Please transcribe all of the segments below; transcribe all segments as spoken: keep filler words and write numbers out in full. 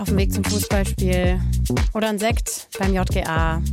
auf dem Weg zum Fußballspiel oder ein Sekt beim J G A.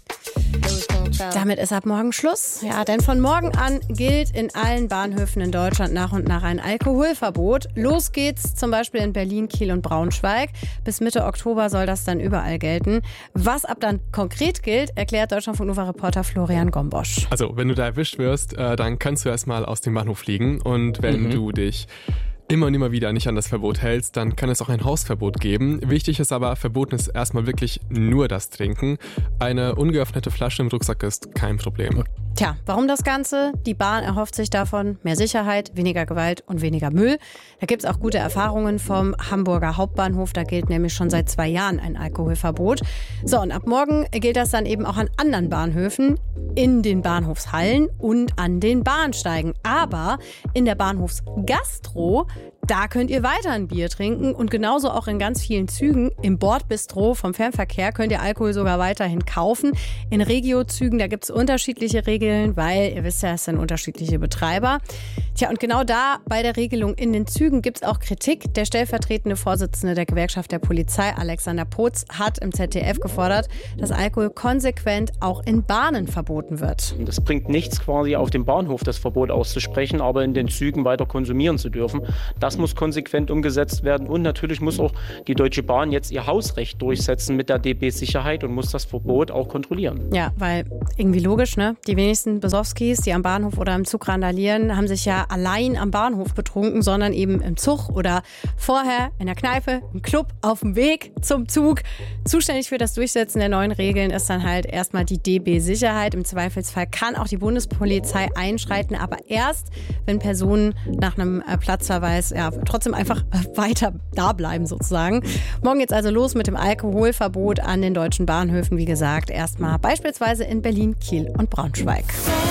Damit ist ab morgen Schluss. Ja, denn von morgen an gilt in allen Bahnhöfen in Deutschland nach und nach ein Alkoholverbot. Los geht's zum Beispiel in Berlin, Kiel und Braunschweig. Bis Mitte Oktober soll das dann überall gelten. Was ab dann konkret gilt, erklärt Deutschlandfunk-Nova-Reporter Florian Gombosch. Also, wenn du da erwischt wirst, äh, dann kannst du erstmal aus dem Bahnhof fliegen. Und wenn mhm. du dich immer und immer wieder nicht an das Verbot hältst, dann kann es auch ein Hausverbot geben. Wichtig ist aber, verboten ist erstmal wirklich nur das Trinken. Eine ungeöffnete Flasche im Rucksack ist kein Problem. Tja, warum das Ganze? Die Bahn erhofft sich davon mehr Sicherheit, weniger Gewalt und weniger Müll. Da gibt es auch gute Erfahrungen vom Hamburger Hauptbahnhof. Da gilt nämlich schon seit zwei Jahren ein Alkoholverbot. So, und ab morgen gilt das dann eben auch an anderen Bahnhöfen, in den Bahnhofshallen und an den Bahnsteigen. Aber in der Bahnhofsgastro, da könnt ihr weiter ein Bier trinken und genauso auch in ganz vielen Zügen. Im Bordbistro vom Fernverkehr könnt ihr Alkohol sogar weiterhin kaufen. In Regio-Zügen, da gibt es unterschiedliche Regeln, weil ihr wisst ja, es sind unterschiedliche Betreiber. Tja, und genau da bei der Regelung in den Zügen gibt es auch Kritik. Der stellvertretende Vorsitzende der Gewerkschaft der Polizei, Alexander Potz, hat im Z D F gefordert, dass Alkohol konsequent auch in Bahnen verboten wird. Das bringt nichts, quasi auf dem Bahnhof das Verbot auszusprechen, aber in den Zügen weiter konsumieren zu dürfen. Das muss konsequent umgesetzt werden und natürlich muss auch die Deutsche Bahn jetzt ihr Hausrecht durchsetzen mit der D B-Sicherheit und muss das Verbot auch kontrollieren. Ja, weil irgendwie logisch, ne? Die wenigsten Besowskis, die am Bahnhof oder im Zug randalieren, haben sich ja allein am Bahnhof betrunken, sondern eben im Zug oder vorher in der Kneipe, im Club, auf dem Weg zum Zug. Zuständig für das Durchsetzen der neuen Regeln ist dann halt erstmal die D B-Sicherheit. Im Zweifelsfall kann auch die Bundespolizei einschreiten, aber erst, wenn Personen nach einem Platzverweis ja, trotzdem einfach weiter da bleiben sozusagen. Morgen geht's also los mit dem Alkoholverbot an den deutschen Bahnhöfen. Wie gesagt, erstmal beispielsweise in Berlin, Kiel und Braunschweig.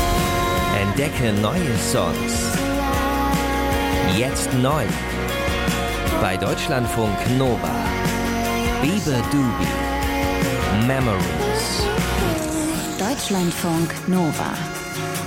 Entdecke neue Songs. Jetzt neu. Bei Deutschlandfunk Nova. Bieber Doobie. Memories. Deutschlandfunk Nova.